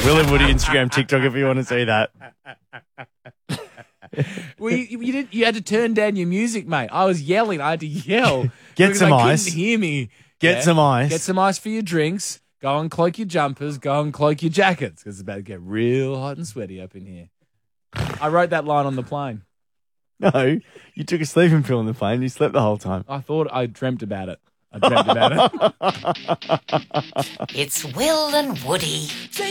Will and Woody Instagram, TikTok if you want to see that. Well, you had to turn down your music, mate. I was yelling. I had to yell. Get because some they ice. couldn't hear me. Get some ice. Get some ice for your drinks. Go and cloak your jumpers. Go and cloak your jackets because it's about to get real hot and sweaty up in here. I wrote that line on the plane. No, you took a sleeping pill on the plane. You slept the whole time. I dreamt about it. I dreamt about it. It's Will and Woody.